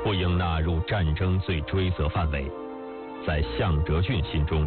不应纳入战争罪追责范围。在项哲俊心中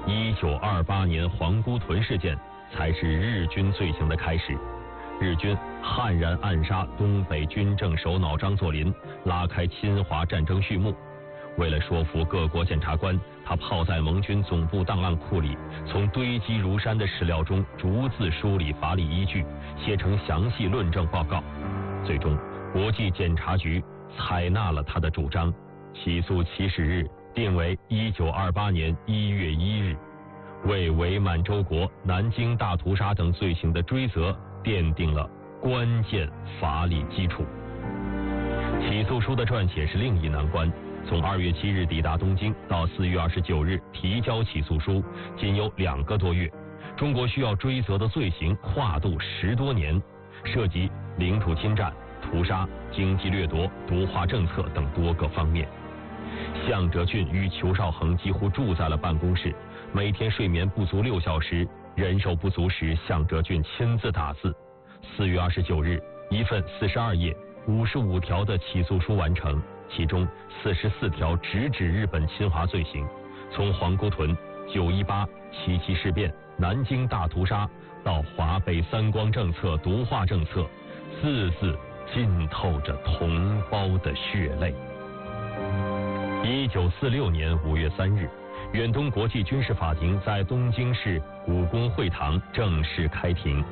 ，1928年皇姑屯事件才是日军罪行的开始。日军悍然暗杀东北军政首脑张作霖，拉开侵华战争序幕。为了说服各国检察官，他泡在盟军总部档案库里，从堆积如山的史料中逐字梳理法理依据，写成详细论证报告。最终，国际检察局采纳了他的主张，起诉起始日定为1928年1月1日，为伪满洲国、南京大屠杀等罪行的追责奠定了关键法理基础。起诉书的撰写是另一难关。从2月7日抵达东京到4月29日提交起诉书，仅有2个多月。中国需要追责的罪行跨度10多年，涉及领土侵占、屠杀、经济掠夺、毒化政策等多个方面。项哲俊与裘绍恒几乎住在了办公室，每天睡眠不足6小时，人手不足时，项哲俊亲自打字。4月29日，一份42页、55条的起诉书完成。其中44条直指日本侵华罪行，从皇姑屯、9·18、7·7事变、南京大屠杀到华北三光政策、毒化政策，字字浸透着同胞的血泪。1946年5月3日，远东国际军事法庭在东京市故宫会堂正式开庭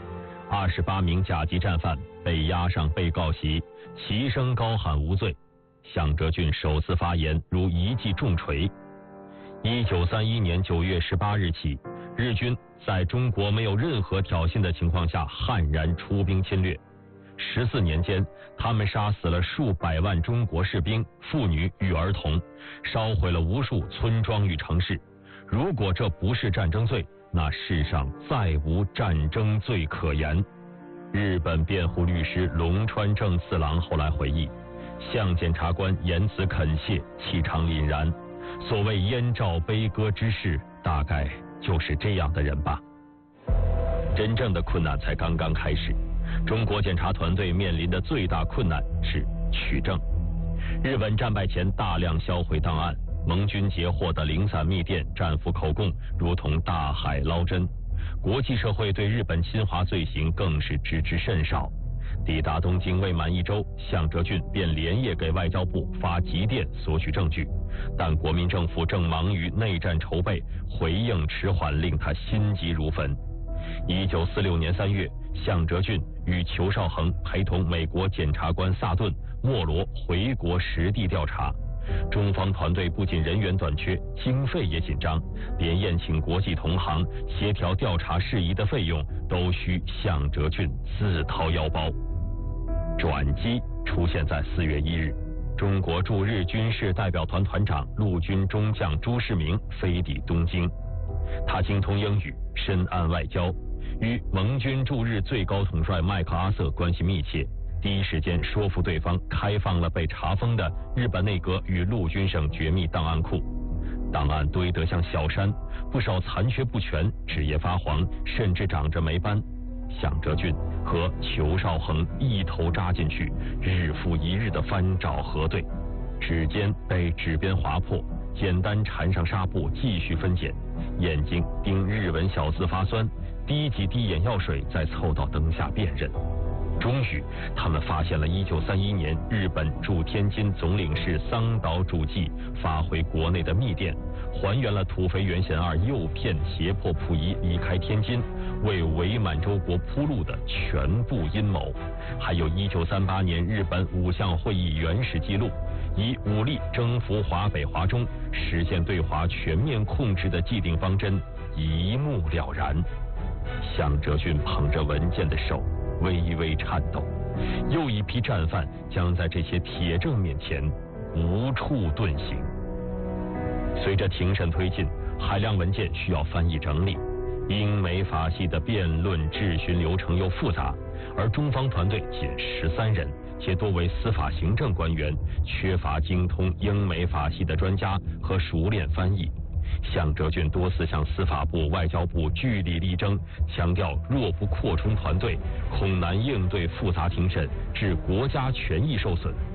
，28名甲级战犯被押上被告席，齐声高喊无罪。项哲俊首次发言如一记重锤。1931年9月18日起，日军在中国没有任何挑衅的情况下悍然出兵侵略。14年间，他们杀死了数百万中国士兵、妇女与儿童，烧毁了无数村庄与城市。如果这不是战争罪，那世上再无战争罪可言。日本辩护律师龙川正四郎后来回忆，向检察官言辞恳切，气场凛然。所谓燕赵悲歌之士，大概就是这样的人吧。真正的困难才刚刚开始。中国检察团队面临的最大困难是取证。日本战败前大量销毁档案，盟军截获的零散密电、战俘口供如同大海捞针。国际社会对日本侵华罪行更是知之甚少。抵达东京未满1周，项哲俊便连夜给外交部发急电索取证据，但国民政府正忙于内战筹备，回应迟缓，令他心急如焚。1946年3月，项哲俊与裘绍恒陪同美国检察官萨顿、莫罗回国实地调查。中方团队不仅人员短缺，经费也紧张，连宴请国际同行、协调调查事宜的费用都需项哲俊自掏腰包。转机出现在4月1日，中国驻日军事代表团团长陆军中将朱世明飞抵东京。他精通英语，深谙外交，与盟军驻日最高统帅麦克阿瑟关系密切，第一时间说服对方开放了被查封的日本内阁与陆军省绝密档案库。档案堆得像小山，不少残缺不全，纸页发黄，甚至长着霉斑。项哲俊和裘绍恒一头扎进去，日复一日的翻找核对，指尖被纸边划破，简单缠上纱布继续分拣，眼睛盯日文小字发酸，滴几滴眼药水再凑到灯下辨认。终于，他们发现了1931年日本驻天津总领事桑岛主纪发回国内的密电，还原了土肥原贤二诱骗胁迫溥仪离开天津，为伪满洲国铺路的全部阴谋。还有1938年日本5项会议原始记录，以武力征服华北华中，实现对华全面控制的既定方针一目了然。项哲俊捧着文件的手微微颤抖，又一批战犯将在这些铁证面前无处遁形。随着庭审推进，海量文件需要翻译整理，英美法系的辩论质询流程又复杂，而中方团队仅13人，且多为司法行政官员，缺乏精通英美法系的专家和熟练翻译。项哲俊多次向司法部、外交部据理力争，强调若不扩充团队，恐难应对复杂庭审，致国家权益受损。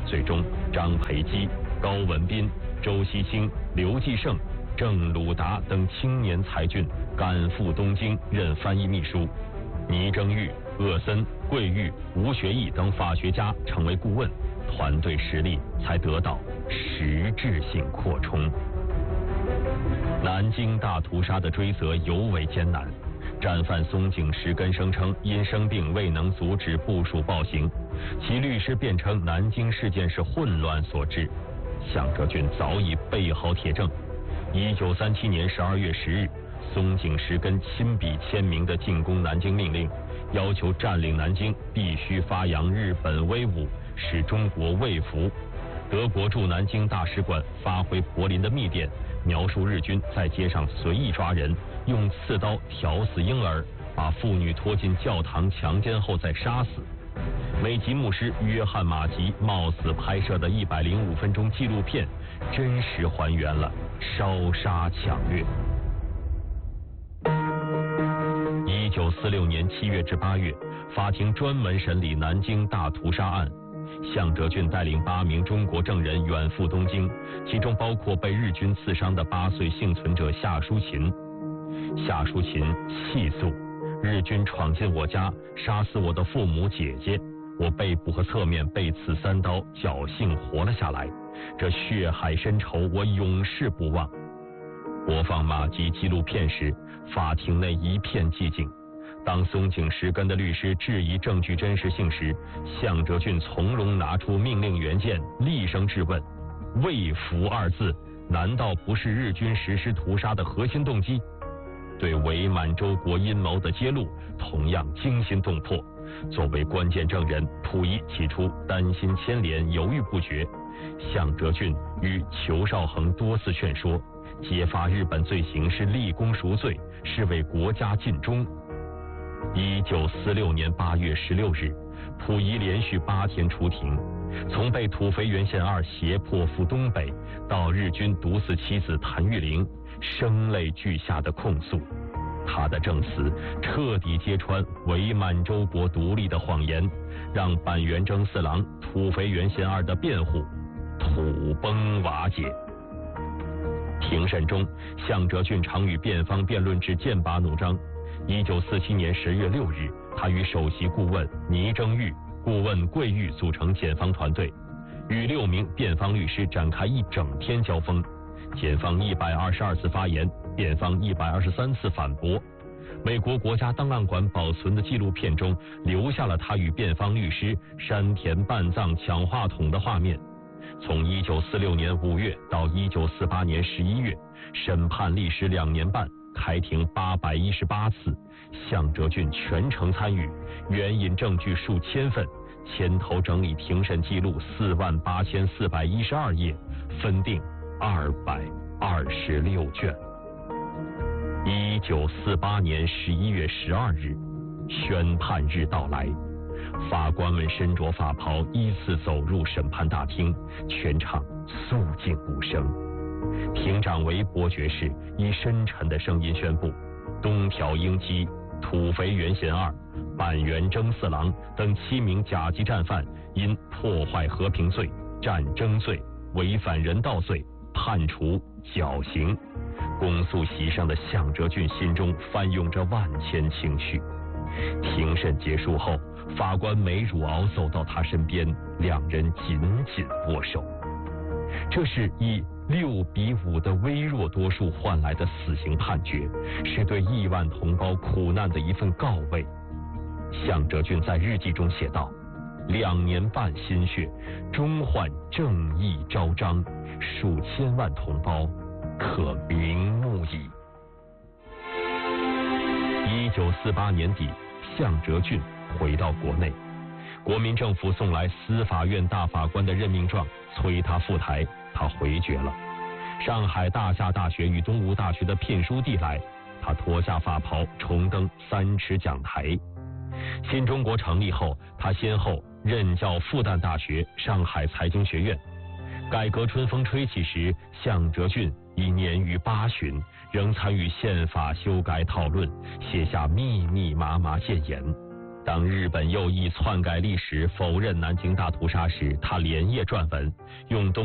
最终，张培基、高文彬、周锡清、刘继胜、郑鲁达等青年才俊赶赴东京任翻译秘书，倪征玉、鄂森、桂玉、吴学义等法学家成为顾问，团队实力才得到实质性扩充。南京大屠杀的追责尤为艰难，战犯松井石根声称因生病未能阻止部属暴行，其律师辩称南京事件是混乱所致。向哲俊早已备好铁证。1937年12月10日，松井石根亲笔签名的进攻南京命令，要求占领南京必须发扬日本威武，使中国畏服。德国驻南京大使馆发回柏林的密电，描述日军在街上随意抓人，用刺刀挑死婴儿，把妇女拖进教堂强奸后再杀死。美籍牧师约翰马吉冒死拍摄的105分钟纪录片，真实还原了烧杀抢掠。1946年7月至8月，法庭专门审理南京大屠杀案。向哲俊带领8名中国证人远赴东京，其中包括被日军刺伤的8岁幸存者夏淑琴。夏淑琴细诉：日军闯进我家，杀死我的父母姐姐，我背部和侧面被刺3刀，侥幸活了下来。这血海深仇，我永世不忘。播放马吉纪录片时，法庭内一片寂静。当松井石根的律师质疑证据真实性时，向哲俊从容拿出命令原件，厉声质问：畏服2字难道不是日军实施屠杀的核心动机？对伪满洲国阴谋的揭露同样惊心动魄。作为关键证人，溥仪起初担心牵连，犹豫不决。向哲俊与裘绍恒多次劝说，揭发日本罪行是立功赎罪，是为国家尽忠。1946年8月16日，溥仪连续8天出庭，从被土肥原贤二胁迫赴东北，到日军毒死妻子谭玉玲，声泪俱下的控诉。他的证词彻底揭穿伪满洲国独立的谎言，让板垣征四郎、土肥原贤二的辩护土崩瓦解。庭审中，向哲俊常与辩方辩论至剑拔弩张。1947年10月6日，他与首席顾问倪征玉、顾问桂玉组成检方团队，与6名辩方律师展开一整天交锋。检方122次发言，辩方123次反驳。美国国家档案馆保存的纪录片中留下了他与辩方律师山田半藏抢话筒的画面。从1946年5月到1948年11月，审判历时2年半，开庭818次，向哲俊全程参与，援引证据数千份，牵头整理庭审记录48412页，分定226卷。1948年11月12日，宣判日到来，法官们身着法袍依次走入审判大厅，全场肃静无声。庭长韦伯爵士以深沉的声音宣布，东条英机、土肥原贤二、板垣征四郎等7名甲级战犯因破坏和平罪、战争罪、违反人道罪判处绞刑。公诉席上的向哲俊心中翻涌着万千情绪。庭审结束后，法官梅汝敖走到他身边，2人紧紧握手。这是以6-5的微弱多数换来的死刑判决，是对亿万同胞苦难的一份告慰。向哲俊在日记中写道：2年半心血，终换正义昭彰，数千万同胞可瞑目矣。1948年底，向哲俊回到国内，国民政府送来司法院大法官的任命状，催他赴台，他回绝了。上海大夏大学与东吴大学的聘书递来，他脱下法袍，重登3尺讲台。新中国成立后，他先后任教复旦大学、上海财经学院。改革春风吹起时，向哲俊已年逾80，仍参与宪法修改讨论，写下密密麻麻谏言。 当日本右翼篡改历史、否认南京大屠杀时，他连夜撰文，用东